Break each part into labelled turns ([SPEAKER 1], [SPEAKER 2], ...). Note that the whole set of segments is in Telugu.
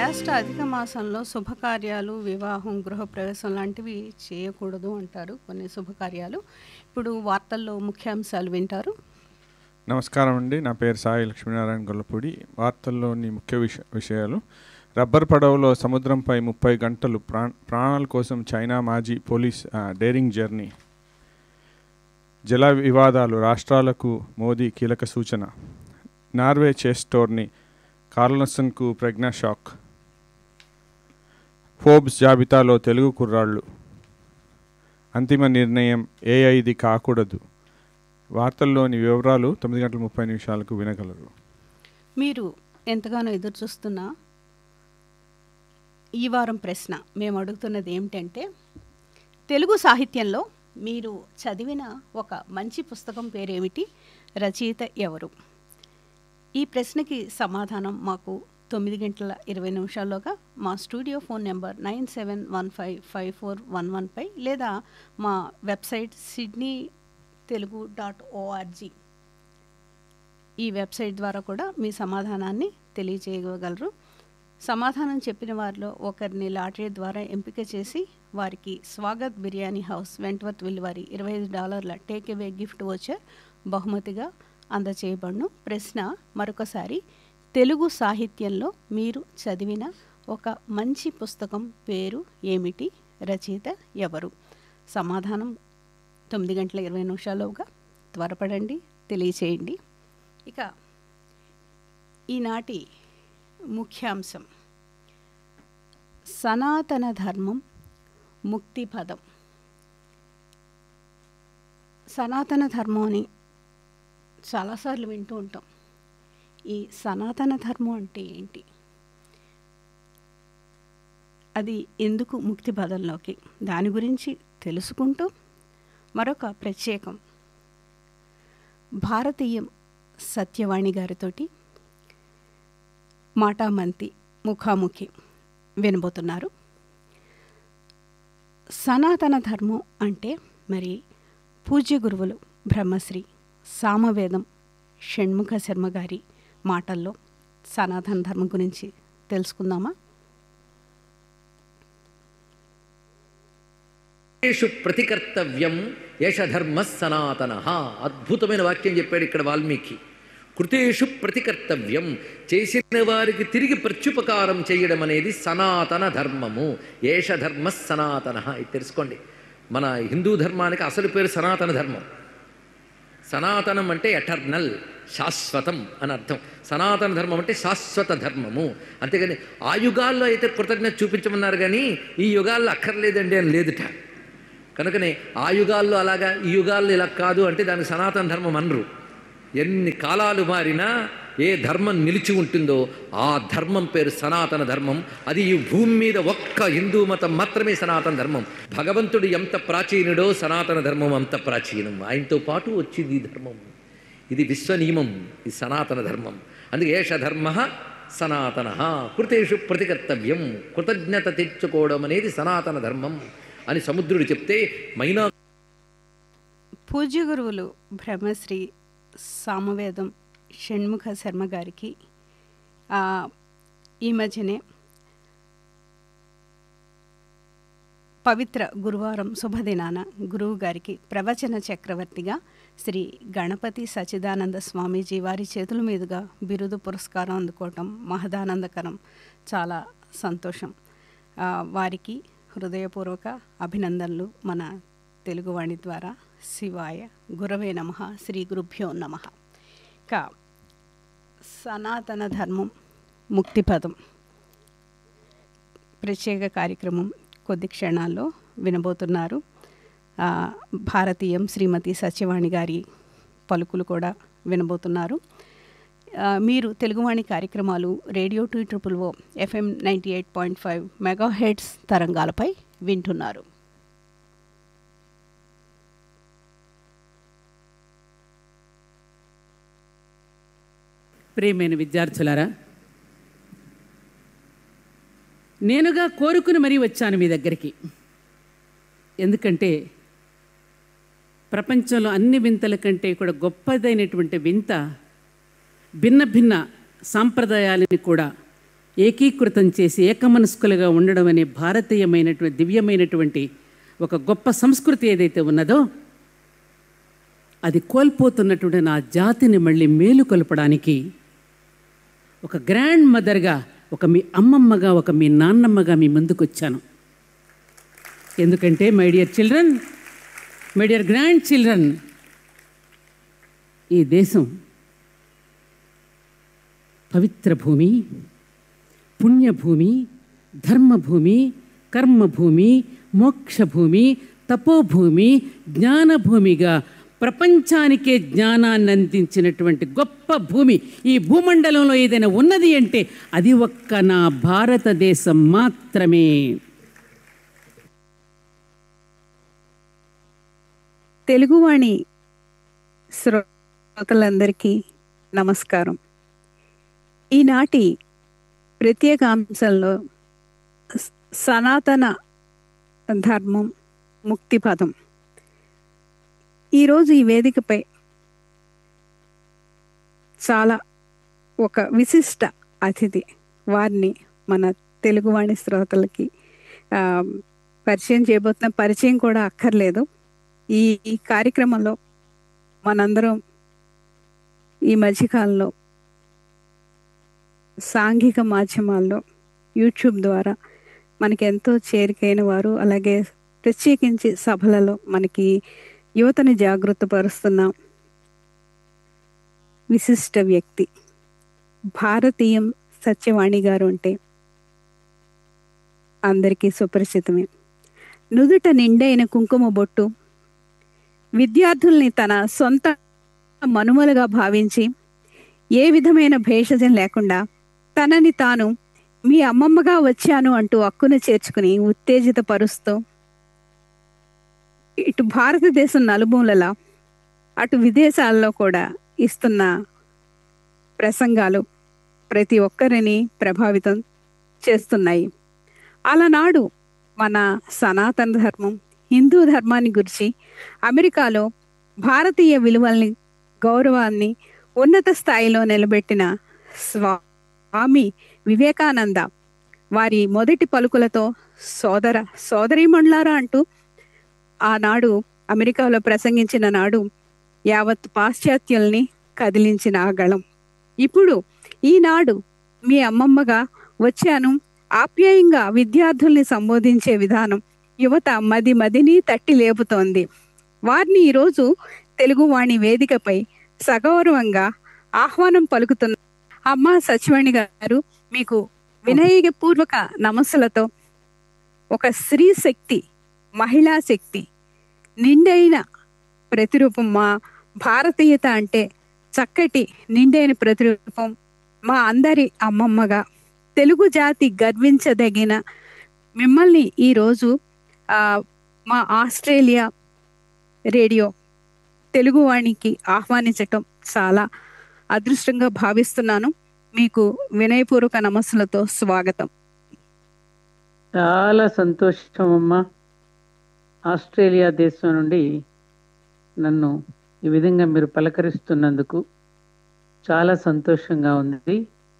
[SPEAKER 1] జ్యేష్ఠ అధిక మాసంలో శుభకార్యాలు, వివాహం, గృహప్రవేశం లాంటివి చేయకూడదు అంటారు కొన్ని శుభకార్యాలు. ఇప్పుడు వార్తల్లో ముఖ్యాంశాలు వింటారు.
[SPEAKER 2] నమస్కారం అండి, నా పేరు సాయి లక్ష్మీనారాయణ గొల్లపూడి. వార్తల్లోని ముఖ్య విషయాలు: రబ్బర్ పడవలో సముద్రంపై 30 గంటలు ప్రాణాల కోసం చైనా మాజీ పోలీస్ డేరింగ్ జర్నీ. జల వివాదాలు, రాష్ట్రాలకు మోదీ కీలక సూచన. నార్వే చెస్ టోర్నీ, కార్ల్సన్కు ప్రజ్ఞా షాక్. ఫోర్బ్స్ జాబితాలో తెలుగు కుర్రాళ్ళు, అంతిమ నిర్ణయం ఏఐది కాకూడదు. వార్తల్లోని వివరాలు 9:30 వినగలరు.
[SPEAKER 1] మీరు ఎంతగానో ఎదురు చూస్తున్న ఈ వారం ప్రశ్న మేము అడుగుతున్నది ఏమిటంటే, తెలుగు సాహిత్యంలో మీరు చదివిన ఒక మంచి పుస్తకం పేరేమిటి, రచయిత ఎవరు? ఈ ప్రశ్నకి సమాధానం మాకు 9:20 మా స్టూడియో ఫోన్ నెంబర్ 97155411 లేదా మా వెబ్సైట్ sydneytelugu.org ఈ వెబ్సైట్ ద్వారా కూడా మీ సమాధానాన్ని తెలియజేయగలరు. సమాధానం చెప్పిన వారిలో ఒకరిని లాటరీ ద్వారా ఎంపిక చేసి వారికి Swagat biryani house Wentworth will వారి $25 టేక్ అవే గిఫ్ట్ వోచర్ బహుమతిగా అందచేయబడును. ప్రశ్న మరొకసారి: తెలుగు సాహిత్యంలో మీరు చదివిన ఒక మంచి పుస్తకం పేరు ఏమిటి, రచయిత ఎవరు? సమాధానం 9:20 త్వరపడండి, తెలియచేయండి. ఇక ఈనాటి ముఖ్యాంశం: సనాతన ధర్మం ముక్తి పదం. సనాతన ధర్మం అని చాలాసార్లు వింటూ ఉంటాం. ఈ సనాతన ధర్మం అంటే ఏంటి, అది ఎందుకు ముక్తి పదంలోకి, దాని గురించి తెలుసుకుంటూ మరొక ప్రత్యేకం భారతీయం సత్యవాణి గారితోటి మాటామంతి ముఖాముఖి వినబోతున్నారు. సనాతన ధర్మం అంటే మరి పూజ్య గురువులు బ్రహ్మశ్రీ సామవేదం షణ్ముఖ శర్మ గారి మాటల్లో సనాతన ధర్మం గురించి తెలుసుకుందామా?
[SPEAKER 3] ప్రతికర్తవ్యం ఏష ధర్మ సనాతన. అద్భుతమైన వాక్యం చెప్పాడు ఇక్కడ వాల్మీకి. కృతేషు ప్రతికర్తవ్యం, చేసిన వారికి తిరిగి ప్రత్యుపకారం చేయడం అనేది సనాతన ధర్మము. ఏష ధర్మ సనాతన. ఇది తెలుసుకోండి. మన హిందూ ధర్మానికి అసలు పేరు సనాతన ధర్మం. సనాతనం అంటే ఎటర్నల్, శాశ్వతం అని అర్థం. సనాతన ధర్మం అంటే శాశ్వత ధర్మము. అంతేగాని ఆ యుగాల్లో అయితే కృతజ్ఞత చూపించమన్నారు, కానీ ఈ యుగాల్లో అక్కర్లేదండి అని లేదుట. కనుకనే ఆ యుగాల్లో అలాగా, ఈ యుగాల్లో ఇలా కాదు అంటే దానికి సనాతన ధర్మం అనరు. ఎన్ని కాలాలు మారినా ఏ ధర్మం నిలిచి ఉంటుందో ఆ ధర్మం పేరు సనాతన ధర్మం. అది ఈ భూమి మీద ఒక్క హిందూ మతం మాత్రమే సనాతన ధర్మం. భగవంతుడు ఎంత ప్రాచీనుడో సనాతన ధర్మం అంత ప్రాచీనం. ఆయనతో పాటు వచ్చింది ఈ ధర్మం. ఇది విశ్వనియమం, ఇది సనాతన ధర్మం. అందుకే ఏష ధర్మ సనాతన. కృతేషు ప్రతికర్తవ్యం, కృతజ్ఞత తెచ్చుకోవడం అనేది సనాతన ధర్మం అని సముద్రుడు చెప్తే మైనా
[SPEAKER 1] పూజ్య గురువులు బ్రహ్మశ్రీ సామవేదం షణ్ముఖ శర్మ గారికి ఈ మధ్యనే పవిత్ర గురువారం శుభదినాన గురువు గారికి ప్రవచన చక్రవర్తిగా శ్రీ గణపతి సచ్చిదానంద స్వామీజీ వారి చేతుల మీదుగా బిరుదు పురస్కారం అందుకోవటం మహదానందకరం, చాలా సంతోషం. వారికి హృదయపూర్వక అభినందనలు మన తెలుగువాణి ద్వారా. శివాయ గురవే నమః, శ్రీ గురుభ్యో నమః. ఇక సనాతన ధర్మం ముక్తిపదం ప్రత్యేక కార్యక్రమం కొద్ది క్షణాల్లో వినబోతున్నారు. భారతీయం శ్రీమతి సత్యవాణి గారి పలుకులు కూడా వినబోతున్నారు. మీరు తెలుగువాణి కార్యక్రమాలు రేడియో 200 FM 98.5 మెగాహెర్ట్జ్ తరంగాలపై వింటున్నారు.
[SPEAKER 4] ప్రియమైన విద్యార్థులారా, నేనుగా కోరుకుని మరీ వచ్చాను మీ దగ్గరికి. ఎందుకంటే ప్రపంచంలో అన్ని వింతల కంటే కూడా గొప్పదైనటువంటి వింత భిన్న భిన్న సాంప్రదాయాలని కూడా ఏకీకృతం చేసి ఏకమనస్కులుగా ఉండడం అనే భారతీయమైనటువంటి దివ్యమైనటువంటి ఒక గొప్ప సంస్కృతి ఏదైతే ఉన్నదో అది కోల్పోతున్నటువంటి నా జాతిని మళ్ళీ మేలుకొల్పడానికి ఒక గ్రాండ్ మదర్గా, ఒక మీ అమ్మమ్మగా, ఒక మీ నాన్నమ్మగా మీ ముందుకు వచ్చాను. ఎందుకంటే my dear children, my dear grand children, ఈ దేశం పవిత్ర భూమి, పుణ్యభూమి, ధర్మభూమి, కర్మభూమి, మోక్షభూమి, తపోభూమి, జ్ఞానభూమిగా ప్రపంచానికే జ్ఞానాన్ని అందించినటువంటి గొప్ప భూమి. ఈ భూమండలంలో ఏదైనా ఉన్నది అంటే అది ఒక్క నా భారతదేశం మాత్రమే.
[SPEAKER 1] తెలుగువాణి శ్రోతలందరికీ నమస్కారం. ఈనాటి ప్రత్యేక అంశంలో సనాతన ధర్మం ముక్తిపథం. ఈరోజు ఈ వేదికపై చాలా ఒక విశిష్ట అతిథి, వారిని మన తెలుగువాణి శ్రోతలకి పరిచయం చేయబోతున్న, పరిచయం కూడా అక్కర్లేదు. ఈ కార్యక్రమంలో మనందరం ఈ మధ్యకాలంలో సాంఘిక మాధ్యమాల్లో యూట్యూబ్ ద్వారా మనకి ఎంతో చేరికైన వారు, అలాగే ప్రత్యేకించి సభలలో మనకి యువతని జాగృతపరుస్తున్న విశిష్ట వ్యక్తి భారతీయం సత్యవాణి గారు అంటే అందరికీ సుపరిచితమే. నుదుట నిండైన కుంకుమ బొట్టు, విద్యార్థుల్ని తన సొంత మనుమలుగా భావించి ఏ విధమైన భేషజం లేకుండా తనని తాను మీ అమ్మమ్మగా వచ్చాను అంటూ హక్కును చేర్చుకుని ఉత్తేజితపరుస్తూ ఇటు భారతదేశం నలుమూలలా అటు విదేశాల్లో కూడా ఇస్తున్న ప్రసంగాలు ప్రతి ఒక్కరిని ప్రభావితం చేస్తున్నాయి. అలనాడు మన సనాతన ధర్మం, హిందూ ధర్మాన్ని గురించి అమెరికాలో భారతీయ విలువల్ని, గౌరవాన్ని ఉన్నత స్థాయిలో నిలబెట్టిన స్వామి వివేకానంద వారి మొదటి పలుకులతో సోదర సోదరీమణులారా అంటూ ఆనాడు అమెరికాలో ప్రసంగించిన నాడు యావత్ పాశ్చాత్యుల్ని కదిలించిన ఆ గళం. ఇప్పుడు ఈనాడు మీ అమ్మమ్మగా వచ్చాను ఆప్యాయంగా విద్యార్థుల్ని సంబోధించే విధానం యువత మదిని తట్టి లేపుతోంది. వారిని ఈరోజు తెలుగువాణి వేదికపై సగౌరవంగా ఆహ్వానం పలుకుతున్న అమ్మ సత్యవాణి గారు, మీకు వినయపూర్వక నమస్సులతో ఒక స్త్రీ శక్తి, మహిళా శక్తి నిండైన ప్రతిరూపం, మా భారతీయత అంటే చక్కటి నిండైన ప్రతిరూపం, మా అందరి అమ్మమ్మగా తెలుగు జాతి గర్వించదగిన మిమ్మల్ని ఈరోజు మా ఆస్ట్రేలియా రేడియో తెలుగువాణికి ఆహ్వానించటం చాలా అదృష్టంగా భావిస్తున్నాను. మీకు వినయపూర్వక నమస్సులతో స్వాగతం.
[SPEAKER 4] చాలా సంతోషం అమ్మా. ఆస్ట్రేలియా దేశం నుండి నన్ను ఈ విధంగా మీరు పలకరిస్తున్నందుకు చాలా సంతోషంగా ఉంది.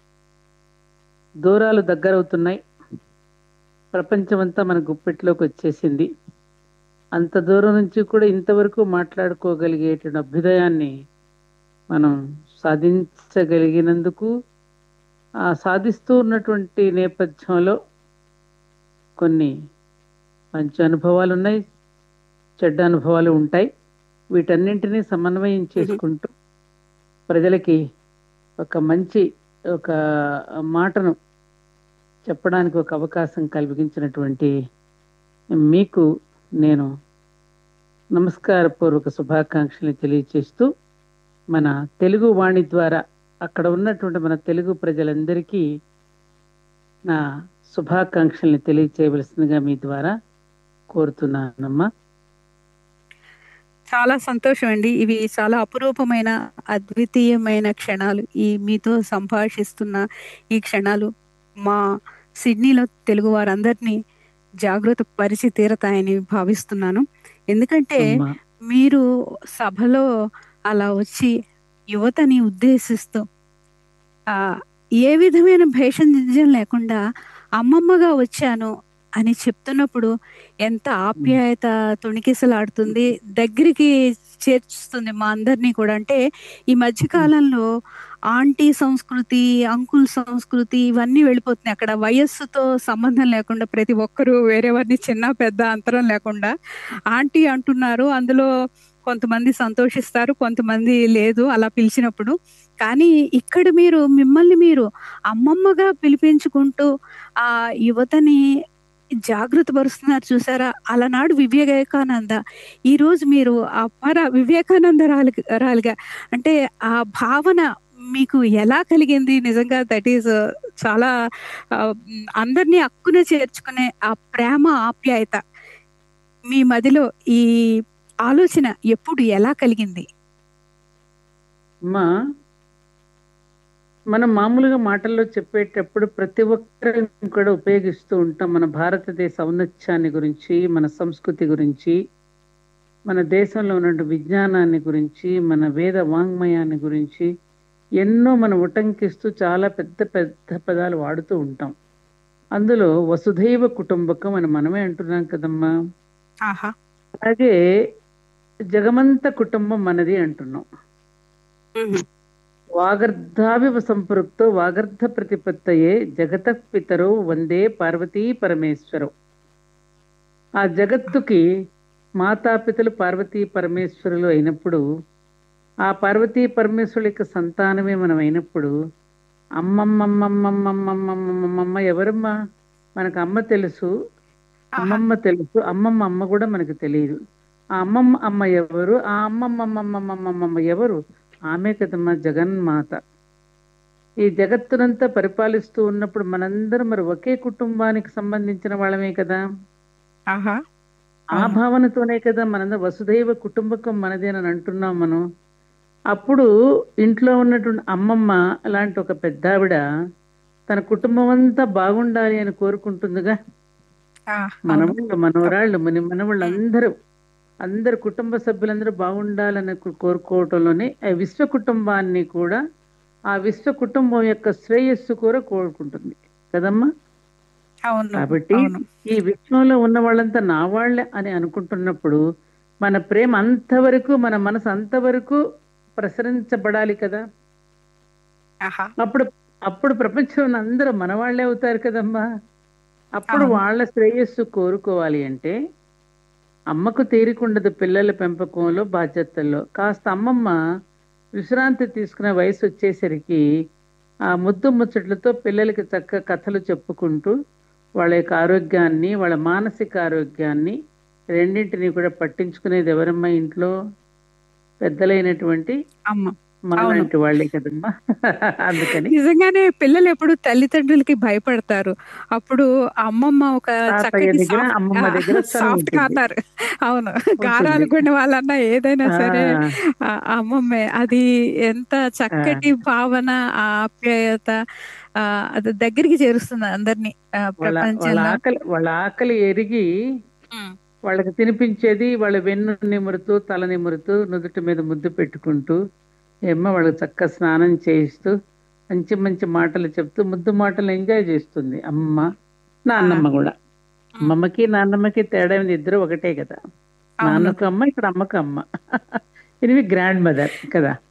[SPEAKER 4] దూరాలు దగ్గరవుతున్నాయి, ప్రపంచమంతా మన గుప్పెట్లోకి వచ్చేసింది. అంత దూరం నుంచి కూడా ఇంతవరకు మాట్లాడుకోగలిగేటువంటి అభ్యుదయాన్ని మనం సాధించగలిగినందుకు, సాధిస్తూ ఉన్నటువంటి నేపథ్యంలో కొన్ని మంచి అనుభవాలు ఉన్నాయి, చెడ్డ అనుభవాలు ఉంటాయి. వీటన్నింటినీ సమన్వయం చేసుకుంటూ ప్రజలకి ఒక మంచి ఒక మాటను చెప్పడానికి ఒక అవకాశం కలిగించినటువంటి మీకు నేను నమస్కారపూర్వక శుభాకాంక్షలు తెలియచేస్తూ మన తెలుగు వాణి ద్వారా అక్కడ ఉన్నటువంటి మన తెలుగు ప్రజలందరికీ నా శుభాకాంక్షల్ని తెలియచేయవలసిందిగా మీ ద్వారా కోరుతున్నానమ్మా.
[SPEAKER 1] చాలా సంతోషం అండి. ఇవి చాలా అపురూపమైన అద్వితీయమైన క్షణాలు. ఈ మీతో సంభాషిస్తున్న ఈ క్షణాలు మా సిడ్నీలో తెలుగు వారందరినీ జాగృత పరిచి తీరతాయని భావిస్తున్నాను. ఎందుకంటే మీరు సభలో అలా వచ్చి యువతని ఉద్దేశిస్తూ ఏ విధమైన భేషజం లేకుండా అమ్మమ్మగా వచ్చాను అని చెప్తున్నప్పుడు ఎంత ఆప్యాయత తొణికిసలాడుతుంది, దగ్గరికి చేర్చుతుంది మా అందరినీ కూడా. అంటే ఈ మధ్య కాలంలో ఆంటీ సంస్కృతి, అంకుల్ సంస్కృతి ఇవన్నీ వెళ్ళిపోతున్నాయి. అక్కడ వయస్సుతో సంబంధం లేకుండా ప్రతి ఒక్కరూ వేరే వారిని చిన్న పెద్ద అంతరం లేకుండా ఆంటీ అంటున్నారు. అందులో కొంతమంది సంతోషిస్తారు, కొంతమంది లేదు అలా పిలిచినప్పుడు. కానీ ఇక్కడ మీరు మిమ్మల్ని మీరు అమ్మమ్మగా పిలిపించుకుంటూ ఆ యువతని జాగృత పరుస్తున్నారు చూసారా? అలనాడు వివేకానంద, ఈరోజు మీరు అపర వివేకానందరాలుగా అంటే ఆ భావన మీకు ఎలా కలిగింది? నిజంగా దట్ ఈస్ చాలా అందరినీ అక్కున చేర్చుకునే ఆ ప్రేమ, ఆప్యాయత మీ మదిలో ఈ ఆలోచన ఎప్పుడు ఎలా కలిగింది?
[SPEAKER 4] అమ్మా, మనం మామూలుగా మాటల్లో చెప్పేటప్పుడు ప్రతి ఒక్కరిని కూడా ఉపయోగిస్తూ ఉంటాం. మన భారతదేశ ఔన్నత్యాన్ని గురించి, మన సంస్కృతి గురించి, మన దేశంలో ఉన్న విజ్ఞానాన్ని గురించి, మన వేద వాంగ్మయాన్ని గురించి ఎన్నో మనం ఉటంకిస్తూ చాలా పెద్ద పెద్ద పదాలు వాడుతూ ఉంటాం. అందులో వసుధైవ కుటుంబకం అని మనమే అంటున్నాం కదమ్మా.
[SPEAKER 1] ఆహా.
[SPEAKER 4] అలాగే జగమంత కుటుంబం మనది అంటున్నాం. వాగర్ధావివ సంపృక్తో వాగర్ధ ప్రతిపత్తయే జగత పితరో వందే పార్వతీ పరమేశ్వరం. ఆ జగత్తుకి మాతాపితలు పార్వతీ పరమేశ్వరులు అయినప్పుడు, ఆ పార్వతీ పరమేశ్వరుల యొక్క సంతానమే మనం అయినప్పుడు, అమ్మమ్మ ఎవరమ్మా? మనకు అమ్మ తెలుసు, అమ్మమ్మ తెలుసు, అమ్మమ్మ అమ్మ కూడా మనకు తెలియదు. ఆ అమ్మమ్మ అమ్మ ఎవరు? ఆ అమ్మమ్మ ఎవరు? ఆమె కదమ్మా జగన్మాత. ఈ జగత్తునంతా పరిపాలిస్తూ ఉన్నప్పుడు మనందరం మరి ఒకే కుటుంబానికి సంబంధించిన వాళ్ళమే కదా. ఆ భావనతోనే కదా మనందరం వసుదైవ కుటుంబకం మనదేనని అంటున్నాం మనం. అప్పుడు ఇంట్లో ఉన్నటువంటి అమ్మమ్మ అలాంటి ఒక పెద్దావిడ తన కుటుంబం అంతా బాగుండాలి అని కోరుకుంటుందిగా. మనవాళ్ళు, మనవరాళ్ళు, మనవాళ్ళు అందరు కుటుంబ సభ్యులందరూ బాగుండాలని కోరుకోవటంలోనే ఆ విశ్వ కుటుంబాన్ని కూడా, ఆ విశ్వ కుటుంబం యొక్క శ్రేయస్సు కూడా కోరుకుంటుంది కదమ్మా. కాబట్టి ఈ విశ్వంలో ఉన్న వాళ్ళంతా నా వాళ్ళే అని అనుకుంటున్నప్పుడు మన ప్రేమ అంతవరకు, మన మనసు అంతవరకు ప్రసరించబడాలి కదా. అప్పుడు ప్రపంచంలో అందరూ మన వాళ్ళే అవుతారు కదమ్మా. అప్పుడు వాళ్ళ శ్రేయస్సు కోరుకోవాలి అంటే అమ్మకు తీరికుండదు పిల్లల పెంపకంలో, బాధ్యతల్లో. కాస్త అమ్మమ్మ విశ్రాంతి తీసుకునే వయసు వచ్చేసరికి ఆ ముద్దు ముచ్చట్లతో పిల్లలకి చక్కగా కథలు చెప్పుకుంటూ వాళ్ళ యొక్క ఆరోగ్యాన్ని, వాళ్ళ మానసిక ఆరోగ్యాన్ని రెండింటినీ కూడా పట్టించుకునేది ఎవరమ్మా? ఇంట్లో పెద్దలైనటువంటి
[SPEAKER 1] అమ్మ,
[SPEAKER 4] మనలాంటి వాళ్ళే కదమ్మా. అందుకని
[SPEAKER 1] నిజంగానే పిల్లలు ఎప్పుడు తల్లిదండ్రులకి భయపడతారు. అప్పుడు అమ్మమ్మ ఒక చక్కటి సాఫ్ట్ కార్నర్. అవును, గారాలు కొన్ని వాళ్ళన్నా ఏదైనా సరే అమ్మమ్మే. అది ఎంత చక్కటి భావన, ఆప్యాయత, అది దగ్గరికి చేరుస్తుంది అందరినీ ప్రపంచంలో.
[SPEAKER 4] వాళ్ళ ఆకలి ఎరిగి వాళ్ళకి తినిపించేది, వాళ్ళ వెన్ను నిమురుతూ, తల నిమురుతూ, నుదుటి మీద ముద్దు పెట్టుకుంటూ, ఏమో వాళ్ళకి చక్కగా స్నానం చేయిస్తూ, మంచి మంచి మాటలు చెప్తూ, ముద్దు మాటలు ఎంజాయ్ చేస్తుంది అమ్మ. నాన్నమ్మ కూడా. అమ్మమ్మకి నాన్నమ్మకి తేడా ఉంది, ఇద్దరు ఒకటే కదా. నాన్నకు అమ్మ, ఇక్కడ అమ్మకు అమ్మ. ఇది గ్రాండ్ మదర్ కదా.